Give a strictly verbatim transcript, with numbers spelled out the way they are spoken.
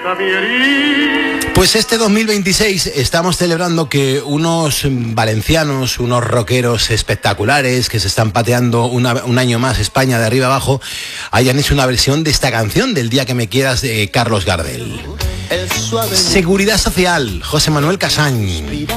Pues este dos mil veintiséis estamos celebrando que unos valencianos, unos rockeros espectaculares que se están pateando una, un año más España de arriba abajo, hayan hecho una versión de esta canción del Día que me quieras de Carlos Gardel. Seguridad Social, José Manuel Casañ.